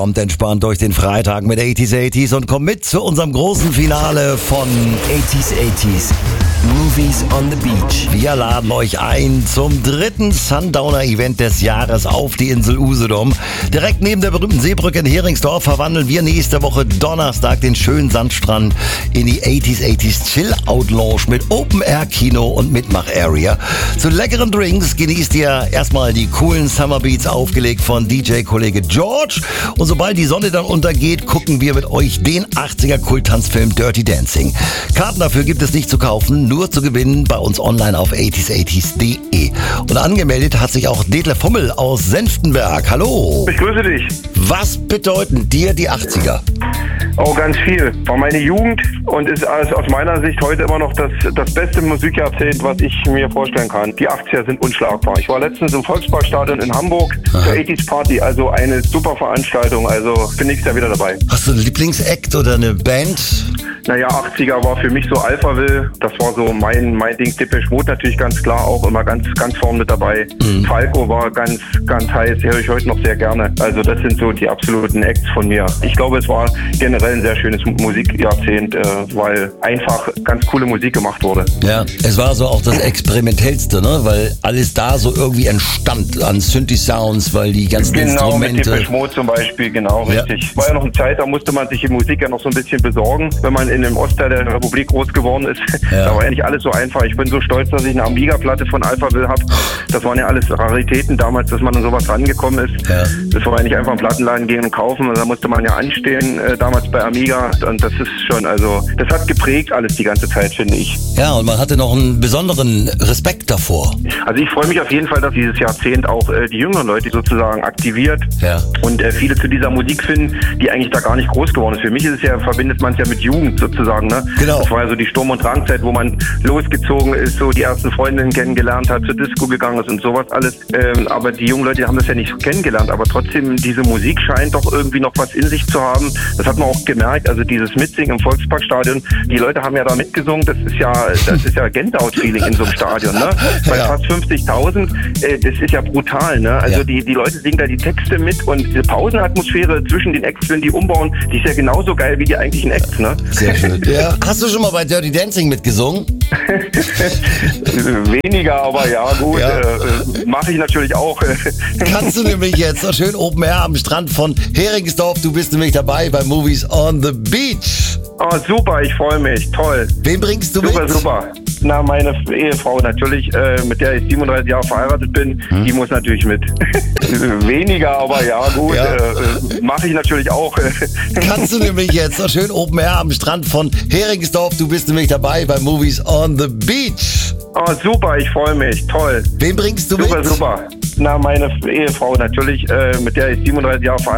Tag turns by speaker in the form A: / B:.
A: Kommt entspannt durch den Freitag mit 80s und kommt mit zu unserem großen Finale von
B: 80s. Movies on the Beach.
A: Wir laden euch ein zum dritten Sundowner-Event des Jahres auf die Insel Usedom. Direkt neben der berühmten Seebrücke in Heringsdorf verwandeln wir nächste Woche Donnerstag den schönen Sandstrand in die 80s Chill-Out-Lounge mit Open-Air-Kino und Mitmach-Area. Zu leckeren Drinks genießt ihr erstmal die coolen Summer Beats, aufgelegt von DJ-Kollege George. Und sobald die Sonne dann untergeht, gucken wir mit euch den 80er-Kulttanzfilm Dirty Dancing. Karten dafür gibt es nicht zu kaufen, nur zu gewinnen bei uns online auf 80s.de. Und angemeldet hat sich auch Detlef Fummel aus Senftenberg. Hallo.
C: Ich grüße dich.
A: Was bedeuten dir die 80er?
C: Oh, ganz viel. War meine Jugend und ist aus meiner Sicht heute immer noch das beste Musikjahrzehnt, was ich mir vorstellen kann. Die 80er sind unschlagbar. Ich war letztens im Volksparkstadion in Hamburg zur 80s Party, also eine super Veranstaltung. Also bin nächstes Jahr wieder dabei.
A: Hast du einen Lieblingsact oder eine Band?
C: Naja, 80er war für mich so Alphaville. Das war so mein Ding. Depeche Mode natürlich ganz klar auch immer ganz vorne mit dabei. Falco war ganz heiß. Höre ich heute noch sehr gerne. Also das sind so die absoluten Acts von mir. Ich glaube, es war generell ein sehr schönes Musikjahrzehnt, weil einfach ganz coole Musik gemacht wurde.
A: Ja, es war so auch das Experimentellste, ne? Weil alles da so irgendwie entstand an Synthi-Sounds, weil die ganzen Instrumente...
C: Genau, mit Depeche Mode zum Beispiel, genau, richtig. War ja noch eine Zeit, da musste man sich die Musik ja noch so ein bisschen besorgen, wenn man in dem Ostteil der Republik groß geworden ist. Ja. Da war ja nicht alles so einfach. Ich bin so stolz, dass ich eine Amiga-Platte von Alphaville habe. Das waren ja alles Raritäten damals, dass man an sowas rangekommen ist. Ja. Das war ja nicht einfach im Plattenladen gehen und kaufen. Da musste man ja anstehen, damals bei Amiga. Und das ist schon, also, das hat geprägt alles die ganze Zeit, finde ich.
A: Ja, und man hatte noch einen besonderen Respekt davor.
C: Also ich freue mich auf jeden Fall, dass dieses Jahrzehnt auch die jüngeren Leute sozusagen aktiviert und viele zu dieser Musik finden, die eigentlich da gar nicht groß geworden ist. Für mich ist es ja, verbindet man es ja mit Jugend sozusagen, ne? Genau. Das war ja so die Sturm- und Drangzeit, wo man losgezogen ist, so die ersten Freundinnen kennengelernt hat, zur Disco gegangen ist und sowas alles. Aber die jungen Leute haben das ja nicht kennengelernt, aber trotzdem, diese Musik scheint doch irgendwie noch was in sich zu haben. Das hat man auch gemerkt, also dieses Mitsingen im Volksparkstadion, die Leute haben ja da mitgesungen, das ist ja Gänsehaut-Feeling in so einem Stadion, ne? Bei fast 50.000, das ist ja brutal, ne? Also die Leute singen da die Texte mit und diese Pausenatmosphäre zwischen den Acts, wenn die umbauen, die ist ja genauso geil wie die eigentlichen Acts, ne?
A: Sehr schön. Ja. Hast du schon mal bei Dirty Dancing mitgesungen?
C: Weniger, aber ja, gut. Ja. Mache ich natürlich auch.
A: Kannst du nämlich jetzt so schön Open Air am Strand von Heringsdorf. Du bist nämlich dabei bei Movies on the Beach.
C: Oh, super, ich freue mich. Toll.
A: Wen bringst du mit?
C: Super. Na, meine Ehefrau natürlich, mit der ich 37 Jahre verheiratet bin, die muss natürlich mit. Weniger, aber ja, gut. Ja. Mache ich natürlich auch.
A: Kannst du nämlich jetzt so schön Open Air am Strand von Heringsdorf. Du bist nämlich dabei bei Movies on the Beach.
C: Oh, super, ich freue mich. Toll.
A: Wen bringst du mit?
C: Super. Na, meine Ehefrau natürlich, mit der ich 37 Jahre verheiratet bin.